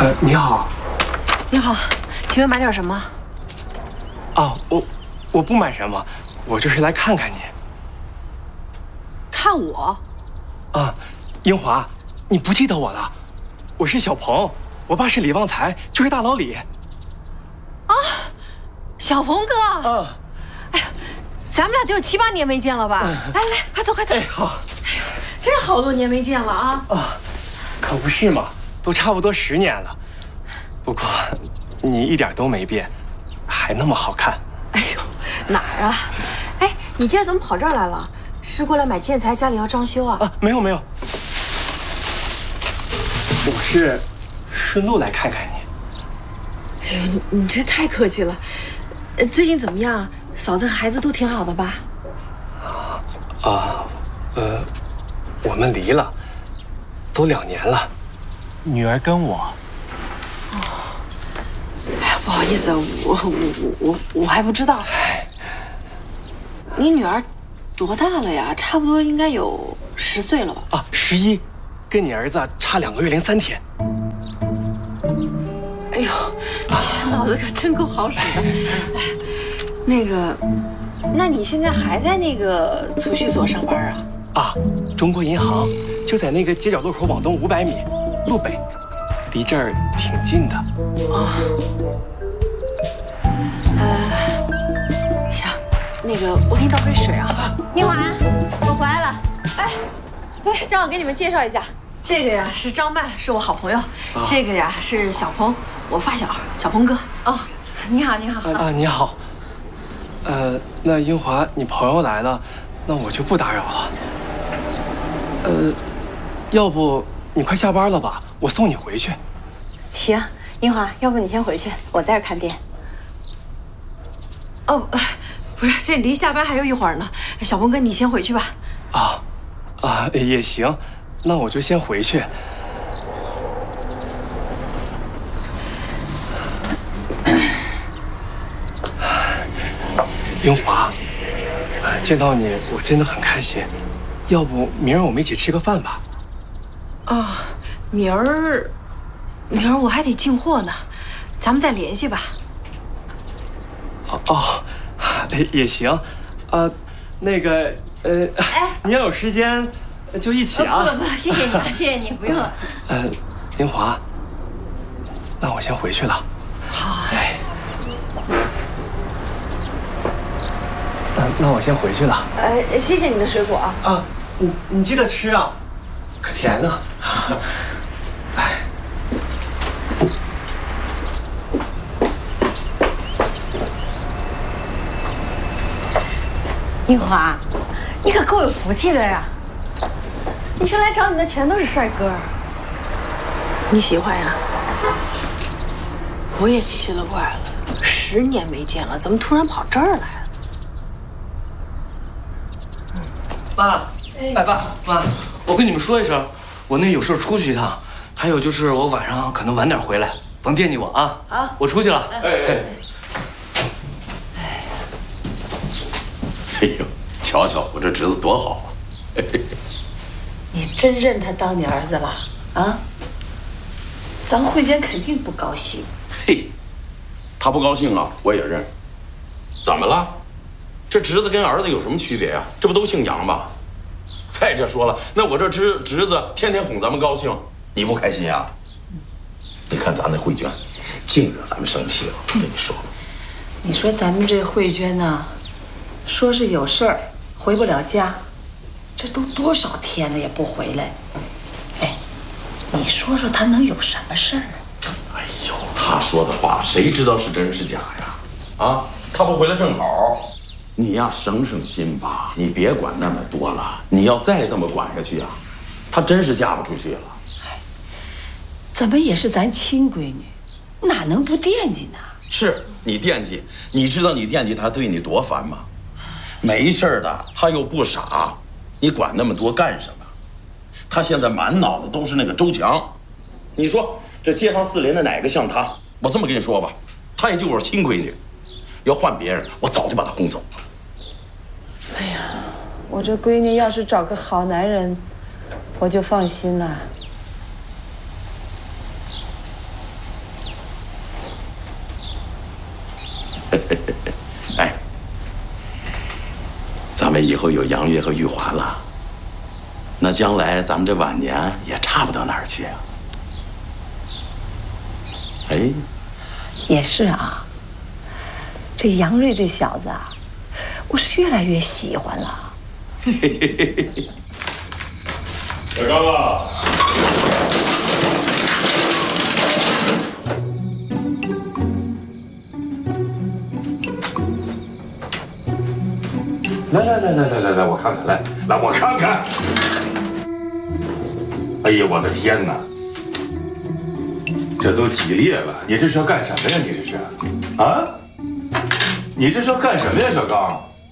你好。 你好，请问买点什么？ 啊，我不买什么，我这是来看看你。 看我？ 啊，英华，你不记得我了？我是小鹏，我爸是李旺财，就是大老李。 啊，小鹏哥。 啊。 哎呀，咱们俩得有7、8年没见了吧？来，快走，快走。 哎，好。 哎呀，真是好多年没见了啊！ 啊，可不是嘛，都差不多10年了。不过，你一点都没变，还那么好看。 哎呦，哪儿啊？哎，你今天怎么跑这儿来了？是过来买建材，家里要装修啊？ 啊，没有，我是顺路来看看你。 哎呦，你这太客气了。最近怎么样？嫂子和孩子都挺好的吧？ 我们离了，都2年了。女儿跟我。 哎呀，不好意思，我还不知道。你女儿多大了呀？差不多应该有10岁了吧？ 啊，11，跟你儿子差2个月零3天。 哎呦，你这脑子可真够好使的。哎，那个，那你现在还在那个储蓄所上班啊？ 啊，中国银行就在那个街角路口往东500米，路北，离这儿挺近的。 啊。行，那个我给你倒杯水啊。 宁华，我回来了。哎，正好给你们介绍一下， 这个呀是张曼，是我好朋友。这个呀是小鹏，我发小，小鹏哥。 哦，你好，你好。 啊，你好。那英华，你朋友来了，那我就不打扰了。要不你快下班了吧？我送你回去。 行，宁华，要不你先回去，我在这看店。 哦，不是，这离下班还有一会儿呢。小鹏哥，你先回去吧。 也行，那我就先回去。英华，见到你我真的很开心。要不明儿我们一起吃个饭吧？ 啊，明儿我还得进货呢，咱们再联系吧。 也行。那个你要有时间就一起啊。 不，谢谢你啊，谢谢你，不用。 英华，那我先回去了。 好。 那我先回去了。 谢谢你的水果啊。 啊，你记得吃啊，可甜了。 宁华，你可够有福气的呀！你说来找你的全都是帅哥。 你喜欢呀？我也奇了怪了，10年没见了，怎么突然跑这儿来了？ 爸，爸妈，我跟你们说一声，我那有事出去一趟，还有就是我晚上可能晚点回来，甭惦记我啊。 好， 我出去了。 哎呦，瞧瞧我这侄子多好啊！ 你真认他当你儿子了啊？咱慧娟肯定不高兴。 嘿，他不高兴啊，我也认。怎么了？这侄子跟儿子有什么区别呀？这不都姓杨吗？再者说了，那我这侄子天天哄咱们高兴，你不开心呀？你看咱那慧娟，净惹咱们生气了。我跟你说， 你说咱们这慧娟呢，说是有事儿回不了家，这都多少天了也不回来。哎，你说说她能有什么事儿啊？ 哎呦，他说的话谁知道是真是假呀？啊，他不回来正好。你呀，省省心吧，你别管那么多了。你要再这么管下去啊，她真是嫁不出去了。 哎，怎么也是咱亲闺女，哪能不惦记呢？ 是你惦记，你知道你惦记她对你多烦吗？没事的，她又不傻，你管那么多干什么？她现在满脑子都是那个周强，你说这街坊四邻的哪个像她？我这么跟你说吧，她也就我亲闺女，要换别人，我早就把她轰走了。 哎呀，我这闺女要是找个好男人，我就放心了。 哎，咱们以后有杨月和玉华了，那将来咱们这晚年也差不到哪儿去啊。哎， 也是啊。这杨瑞这小子啊，我是越来越喜欢了。 小刚啊， 来，我看看，来，我看看。哎呀，我的天哪！这都几列了，你这是要干什么呀？你这是啊？你这是要干什么呀，小刚？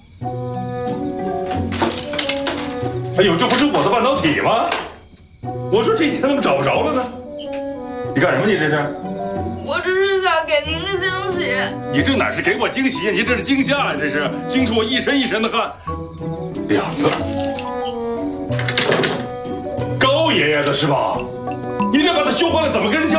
哎呦，这不是我的半导体吗？我说这一天怎么找不着了呢？你干什么？你这是？ 我只是想给您个惊喜。 你这哪是给我惊喜呀？你这是惊吓呀！这是惊出我一身一身的汗。2个，高爷爷的是吧？你这把它修坏了，怎么跟人交